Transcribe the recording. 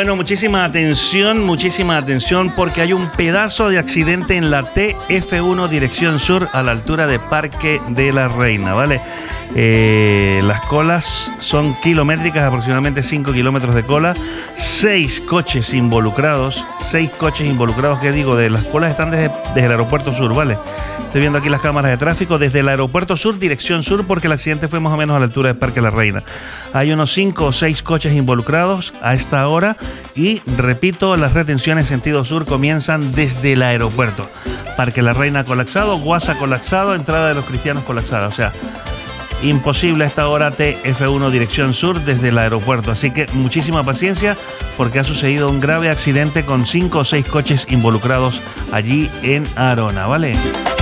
Bueno, muchísima atención porque hay un pedazo de accidente en la TF1 dirección sur a la altura de Parque de la Reina, ¿vale? Las colas son kilométricas, aproximadamente 5 kilómetros de cola, 6 coches involucrados, ¿qué digo? De las colas están desde el aeropuerto sur, ¿vale? Estoy viendo aquí las cámaras de tráfico desde el aeropuerto sur, dirección sur, porque el accidente fue más o menos a la altura de Parque de la Reina. Hay unos 5 o 6 coches involucrados a esta hora y, repito, las retenciones sentido sur comienzan desde el aeropuerto. Parque de la Reina colapsado, Guasa colapsado, entrada de los Cristianos colapsada. O sea, imposible a esta hora TF1 dirección sur desde el aeropuerto. Así que muchísima paciencia porque ha sucedido un grave accidente con 5 o 6 coches involucrados allí en Arona, ¿vale?